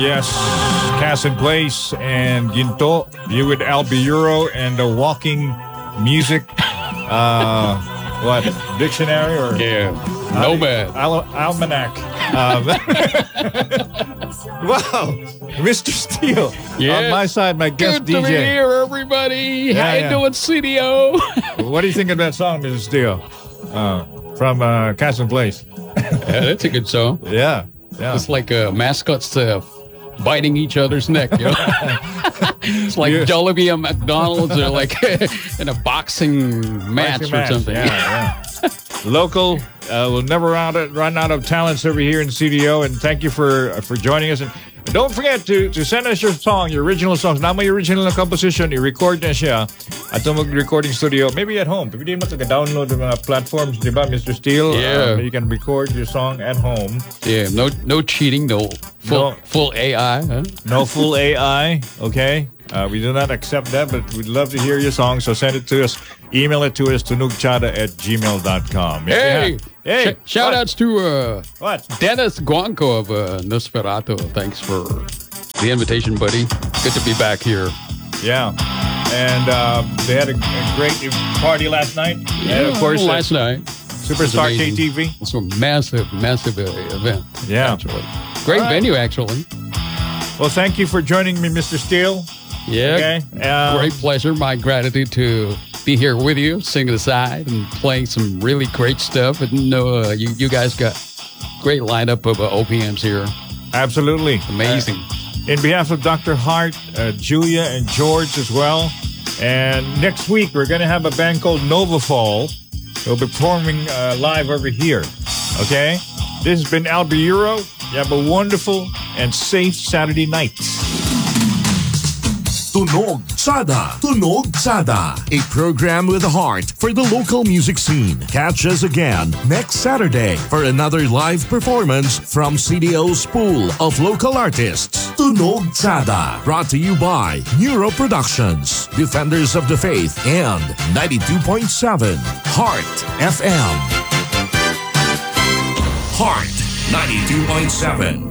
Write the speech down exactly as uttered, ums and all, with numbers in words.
yes. Cass and Place and Ginto. You with Albiruro and the Walking Music. Uh, what? Dictionary or? Yeah. Nomad. Al- Almanac. Um, wow. Mister Steele. Yeah. On my side, my guest Good D J. to be here, everybody. Yeah, How you yeah. doing, C D O? What do you think of that song, Mister Steele? Uh, from uh, Cass and Place. Yeah, that's a good song. Yeah. Yeah. It's like uh, mascots uh, biting each other's neck, you know? It's like Yeah. Jollibee and McDonald's are like in a boxing match Boxing or match. something. Yeah, yeah. Local. Uh, we'll never run out, run out of talents over here in C D O. And thank you for for joining us. And don't forget to, to send us your song, your original songs. Na may original na composition, i-record na siya at the recording studio. Maybe at home. Pwede mo download the mga platforms, di ba, Mister Steele? Yeah. Uh, you can record your song at home. Yeah, no no cheating, no full, No. full A I. Huh? No full A I, okay? Uh, we do not accept that, but we'd love to hear your song. So send it to us. Email it to us, tunugchada at gmail dot com. Hey! Hey! Sh- shout what? outs to uh, What? Dennis Guanco of uh, Nosferatu. Thanks for the invitation, buddy. Good to be back here. Yeah. And uh, they had a, a great party last night. and of course, last night. Superstar It was K amazing. T V. It's a massive, massive uh, event. Yeah. Actually. Great All right. venue, actually. Well, thank you for joining me, Mister Steele. Yeah. Okay. Um, Great pleasure. My gratitude to be here with you, singing aside and playing some really great stuff. And know uh, you, you guys got great lineup of uh, O P Ms here. Absolutely. Amazing. Uh, in behalf of Doctor Hart, uh, Julia, and George as well. And next week, we're going to have a band called Nova Fall. They'll be performing uh, live over here. Okay? This has been Albiruro. You have a wonderful and safe Saturday night. Tunog Chada, Tunog Chada, a program with a heart for the local music scene. Catch us again next Saturday for another live performance from C D O's pool of local artists. Tunog Chada, brought to you by Neuro Productions, Defenders of the Faith, and ninety-two point seven Heart F M. Heart ninety-two point seven.